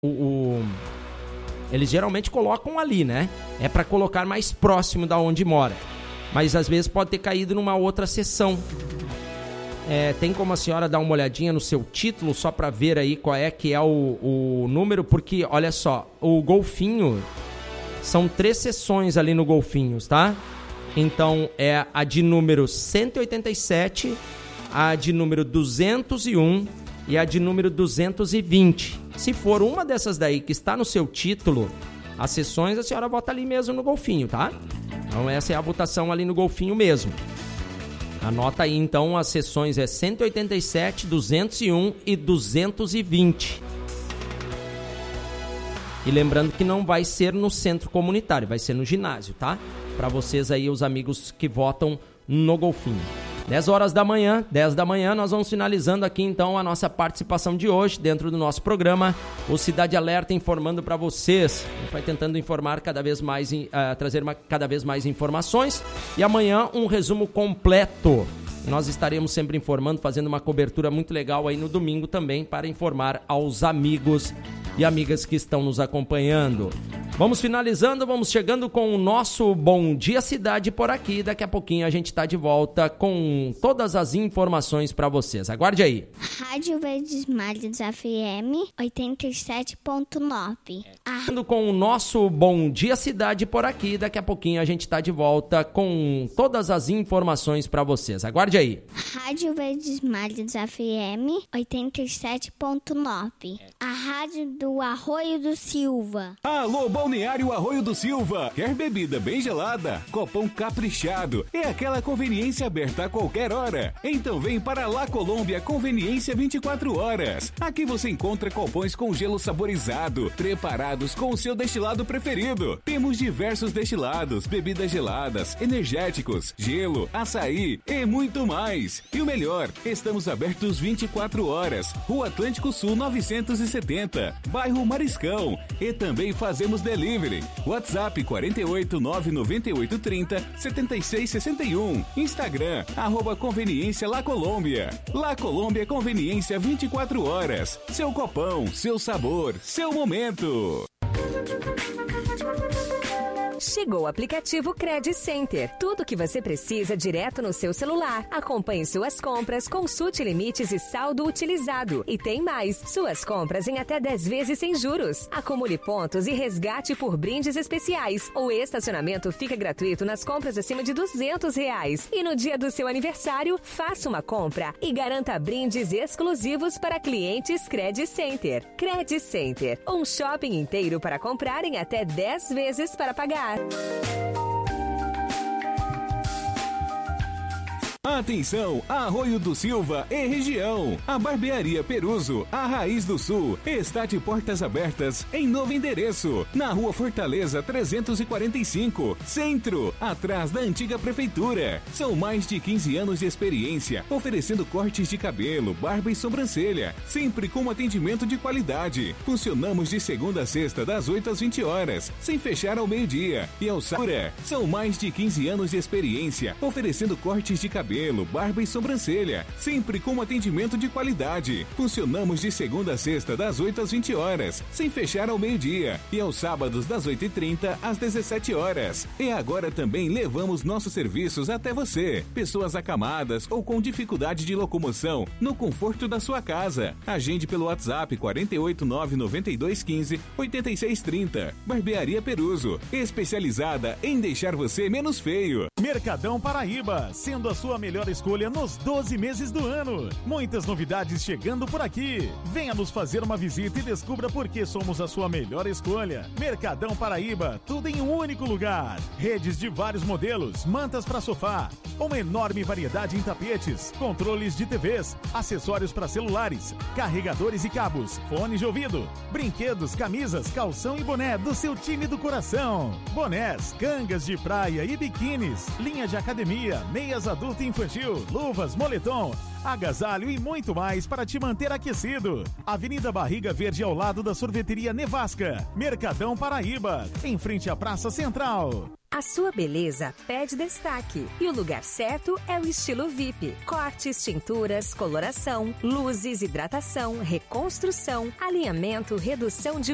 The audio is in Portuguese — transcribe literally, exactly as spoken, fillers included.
O, o, eles geralmente colocam ali, né? É para colocar mais próximo da onde mora. Mas às vezes pode ter caído numa outra seção. É, tem como a senhora dar uma olhadinha no seu título só para ver aí qual é que é o, o número? Porque, olha só, o golfinho, são três seções ali no golfinhos, tá? Então é a de número cento e oitenta e sete, a de número duzentos e um e a de número duzentos e vinte. Se for uma dessas daí que está no seu título, as sessões a senhora vota ali mesmo no golfinho, tá? Então essa é a votação ali no golfinho mesmo. Anota aí então, as sessões é cento e oitenta e sete, duzentos e um e duzentos e vinte. E lembrando que não vai ser no centro comunitário, vai ser no ginásio, tá? Para vocês aí, os amigos que votam no golfinho. dez horas da manhã, dez da manhã, nós vamos finalizando aqui então a nossa participação de hoje dentro do nosso programa, o Cidade Alerta, informando para vocês. A gente vai tentando informar cada vez mais, uh, trazer uma, cada vez mais informações, e amanhã um resumo completo. Nós estaremos sempre informando, fazendo uma cobertura muito legal aí no domingo também, para informar aos amigos e amigas que estão nos acompanhando. Vamos finalizando, vamos chegando com o nosso Bom Dia Cidade por aqui. Daqui a pouquinho a gente está de volta com todas as informações para vocês. Aguarde aí. Rádio Verdes Mares F M oitenta e sete ponto nove. Ah. Com o nosso Bom Dia Cidade por aqui. Daqui a pouquinho a gente está de volta com todas as informações para vocês. Aguarde aí. Rádio Verdes Mares F M oitenta e sete ponto nove. A rádio do Arroio do Silva. Alô, Balneário Arroio do Silva. Quer bebida bem gelada? Copão caprichado. É aquela conveniência aberta a qualquer hora. Então vem para La Colômbia Conveniência vinte e quatro horas. Aqui você encontra copões com gelo saborizado, preparados com o seu destilado preferido. Temos diversos destilados, bebidas geladas, energéticos, gelo, açaí e muito mais. E o melhor, estamos abertos vinte e quatro horas. Rua Atlântico Sul novecentos e setenta, bairro Mariscão. E também fazemos delivery. WhatsApp quarenta e oito, nove nove oito, trinta, setenta e seis sessenta e um. Instagram, arroba Conveniência La Colômbia. La Colômbia Conveniência vinte e quatro horas. Seu copão, seu sabor, seu momento. Chegou o aplicativo Credit Center. Tudo o que você precisa direto no seu celular. Acompanhe suas compras, consulte limites e saldo utilizado. E tem mais, suas compras em até dez vezes sem juros. Acumule pontos e resgate por brindes especiais. O estacionamento fica gratuito nas compras acima de duzentos reais. E no dia do seu aniversário, faça uma compra e garanta brindes exclusivos para clientes Credit Center. Credit Center, um shopping inteiro para comprar em até dez vezes para pagar. Atenção, Arroio do Silva e região. A Barbearia Peruso, a Raiz do Sul, está de portas abertas em novo endereço, na Rua Fortaleza trezentos e quarenta e cinco, Centro, atrás da antiga prefeitura. São mais de quinze anos de experiência, oferecendo cortes de cabelo, barba e sobrancelha, sempre com atendimento de qualidade. Funcionamos de segunda a sexta, das oito às vinte horas, sem fechar ao meio-dia. E ao sábado, são mais de quinze anos de experiência, oferecendo cortes de cabelo, Cabelo, barba e sobrancelha, sempre com atendimento de qualidade. Funcionamos de segunda a sexta, das oito às vinte horas, sem fechar ao meio-dia. E aos sábados, das oito e trinta às dezessete horas. E agora também levamos nossos serviços até você. Pessoas acamadas ou com dificuldade de locomoção, no conforto da sua casa. Agende pelo WhatsApp quarenta e oito, nove nove dois, quinze, oitenta e seis trinta. Barbearia Peruso, especializada em deixar você menos feio. Mercadão Paraíba, sendo a sua melhor escolha nos doze meses do ano. Muitas novidades chegando por aqui. Venha nos fazer uma visita e descubra por que somos a sua melhor escolha. Mercadão Paraíba, tudo em um único lugar. Redes de vários modelos, mantas para sofá, uma enorme variedade em tapetes, controles de T Vs, acessórios para celulares, carregadores e cabos, fones de ouvido, brinquedos, camisas, calção e boné do seu time do coração. Bonés, cangas de praia e biquínis, linha de academia, meias adulto e infantil, luvas, moletom, agasalho e muito mais para te manter aquecido. Avenida Barriga Verde, ao lado da sorveteria Nevasca. Mercadão Paraíba, em frente à Praça Central. A sua beleza pede destaque e o lugar certo é o estilo V I P. Cortes, tinturas, coloração, luzes, hidratação, reconstrução, alinhamento, redução de